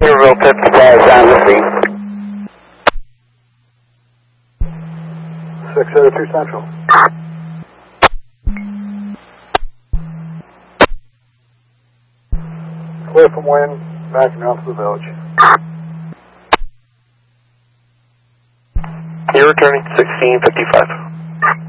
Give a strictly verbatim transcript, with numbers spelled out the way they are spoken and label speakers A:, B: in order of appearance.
A: Centerville fifty-five on the scene.
B: six oh two Central. Clear from wind, backing out to the village.
A: You're returning sixteen fifty-five.